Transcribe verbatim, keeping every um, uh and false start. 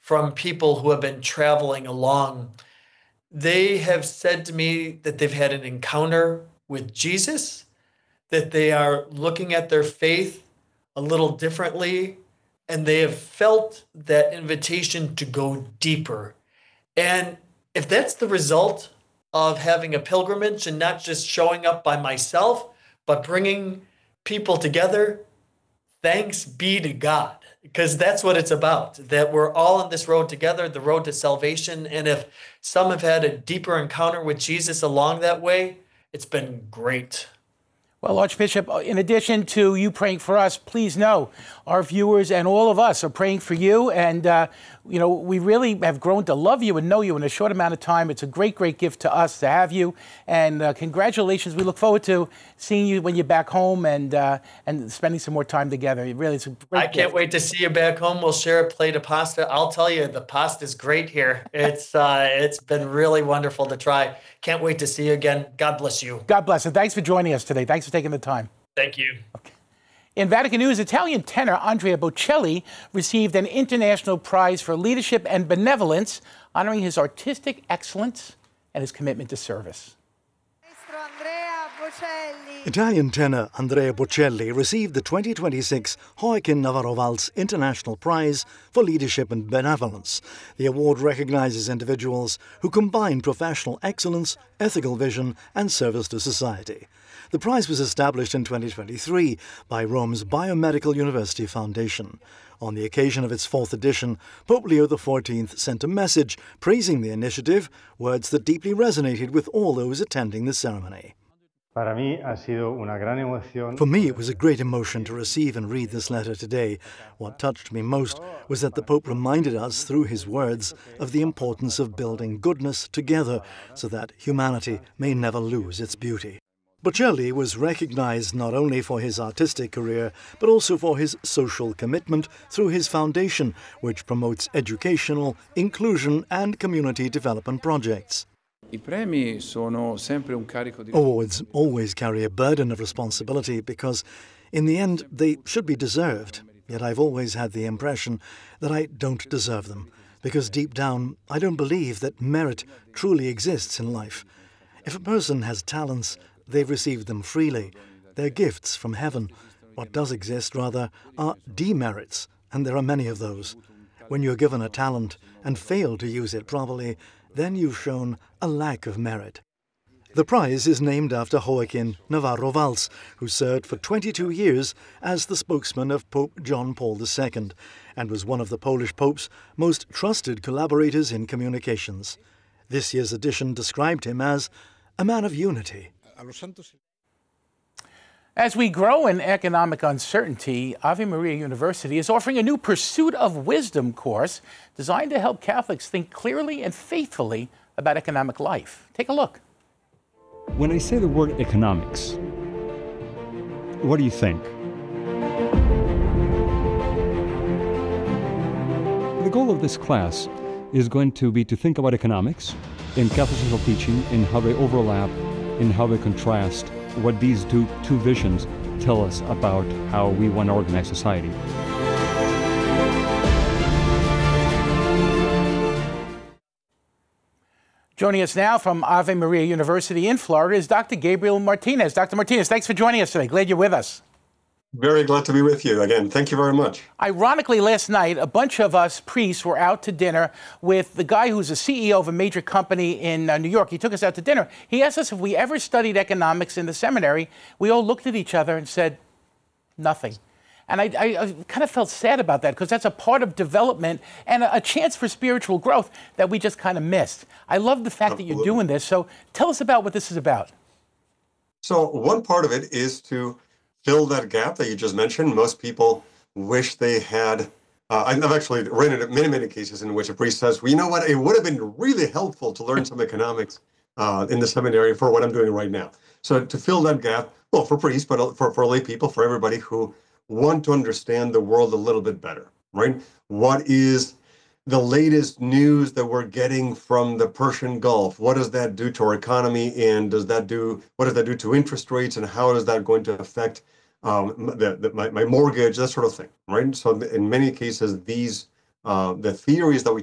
from people who have been traveling along. They have said to me that they've had an encounter with Jesus, that they are looking at their faith a little differently, and they have felt that invitation to go deeper. And if that's the result of having a pilgrimage and not just showing up by myself, but bringing people together, thanks be to God, because that's what it's about, that we're all on this road together, the road to salvation. And if some have had a deeper encounter with Jesus along that way, it's been great. Well, Archbishop, in addition to you praying for us, please know our viewers and all of us are praying for you. And, uh, you know, we really have grown to love you and know you in a short amount of time. It's a great, great gift to us to have you. And uh, congratulations. We look forward to seeing you when you're back home and uh, and spending some more time together. It really, it's a great I can't gift. wait to see you back home. We'll share a plate of pasta. I'll tell you, the pasta is great here. It's uh, it's been really wonderful to try. Can't wait to see you again. God bless you. God bless. And thanks for joining us today. Thanks for taking the time. Thank you. Okay. In Vatican News, Italian tenor Andrea Bocelli received an international prize for leadership and benevolence, honoring his artistic excellence and his commitment to service. Italian tenor Andrea Bocelli received the twenty twenty-six Joaquin Navarro Valls International Prize for Leadership and Benevolence. The award recognizes individuals who combine professional excellence, ethical vision, and service to society. The prize was established in twenty twenty-three by Rome's Biomedical University Foundation. On the occasion of its fourth edition, Pope Leo the fourteenth sent a message praising the initiative, words that deeply resonated with all those attending the ceremony. For me, it was a great emotion to receive and read this letter today. What touched me most was that the Pope reminded us through his words of the importance of building goodness together so that humanity may never lose its beauty. Bocelli was recognized not only for his artistic career, but also for his social commitment through his foundation, which promotes educational, inclusion, and community development projects. Awards always carry a burden of responsibility because, in the end, they should be deserved. Yet I've always had the impression that I don't deserve them, because deep down, I don't believe that merit truly exists in life. If a person has talents, they've received them freely. They're gifts from heaven. What does exist, rather, are demerits, and there are many of those. When you're given a talent and fail to use it properly, then you've shown a lack of merit. The prize is named after Joaquin Navarro Valls, who served for twenty-two years as the spokesman of Pope John Paul the Second and was one of the Polish Pope's most trusted collaborators in communications. This year's edition described him as a man of unity. As we grow in economic uncertainty, Ave Maria University is offering a new Pursuit of Wisdom course designed to help Catholics think clearly and faithfully about economic life. Take a look. When I say the word economics, what do you think? The goal of this class is going to be to think about economics in Catholic social teaching, in how they overlap, in how they contrast, what these two, two visions tell us about how we want to organize society. Joining us now from Ave Maria University in Florida is Doctor Gabriel Martinez. Doctor Martinez, thanks for joining us today. Glad you're with us. Very glad to be with you again. Thank you very much. Ironically, last night, a bunch of us priests were out to dinner with the guy who's the C E O of a major company in uh, New York. He took us out to dinner. He asked us if we ever studied economics in the seminary. We all looked at each other and said, nothing. And I, I, I kind of felt sad about that because that's a part of development and a, a chance for spiritual growth that we just kind of missed. I love the fact Absolutely. that you're doing this. So tell us about what this is about. So one part of it is to fill that gap that you just mentioned. Most people wish they had, uh, I've actually read it many, many cases in which a priest says, well, you know what, it would have been really helpful to learn some economics uh, in the seminary for what I'm doing right now. So to fill that gap, well, for priests, but for, for lay people, for everybody who want to understand the world a little bit better, right? What is the latest news that we're getting from the Persian Gulf? What does that do to our economy? And does that do, what does that do to interest rates? And how is that going to affect um, the, the, my, my mortgage, that sort of thing, right? So in many cases, these, uh, the theories that we